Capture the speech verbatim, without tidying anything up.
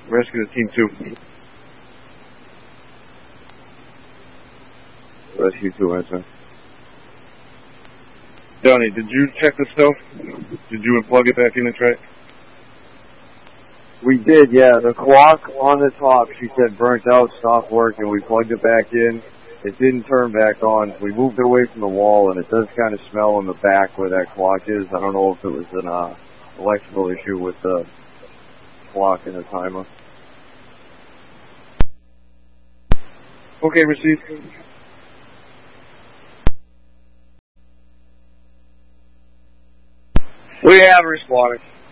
Rescue to Team two. Rescue two, answer. Donnie, did you check the stove? Did you unplug it back in the track? We did, yeah. The clock on the top, she said, burnt out, stopped working. We plugged it back in. It didn't turn back on. We moved it away from the wall, and it does kind of smell in the back where that clock is. I don't know if it was an uh, electrical issue with the clock and the timer. Okay, received. We have responded.